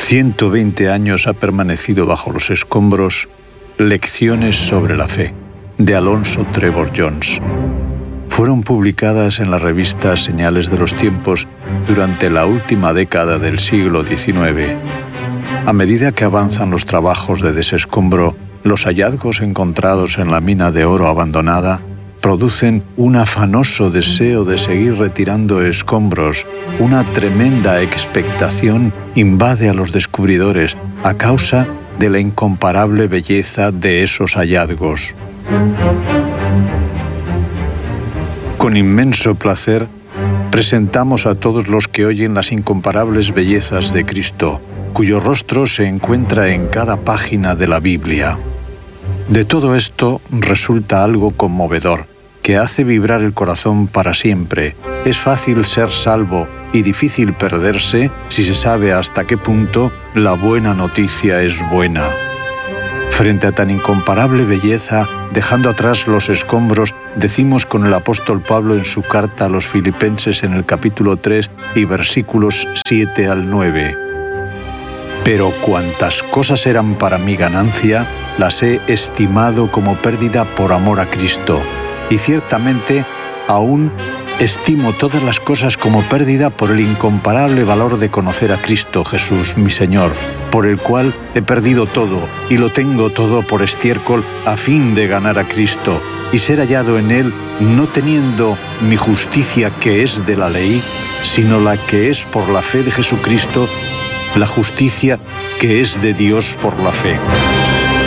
120 años ha permanecido bajo los escombros Lecciones sobre la fe, de Alonso Trevor Jones. Fueron publicadas en la revista Señales de los Tiempos durante la última década del siglo XIX. A medida que avanzan los trabajos de desescombro, los hallazgos encontrados en la mina de oro abandonada producen un afanoso deseo de seguir retirando escombros. Una tremenda expectación invade a los descubridores a causa de la incomparable belleza de esos hallazgos. Con inmenso placer, presentamos a todos los que oyen las incomparables bellezas de Cristo, cuyo rostro se encuentra en cada página de la Biblia. De todo esto resulta algo conmovedor, que hace vibrar el corazón para siempre. Es fácil ser salvo y difícil perderse si se sabe hasta qué punto la buena noticia es buena. Frente a tan incomparable belleza, dejando atrás los escombros, decimos con el apóstol Pablo en su carta a los Filipenses en el capítulo 3 y versículos 7 al 9. Pero cuantas cosas eran para mi ganancia, las he estimado como pérdida por amor a Cristo. Y ciertamente, aún estimo todas las cosas como pérdida por el incomparable valor de conocer a Cristo Jesús, mi Señor, por el cual he perdido todo y lo tengo todo por estiércol a fin de ganar a Cristo y ser hallado en Él, no teniendo mi justicia que es de la ley, sino la que es por la fe de Jesucristo, la justicia que es de Dios por la fe.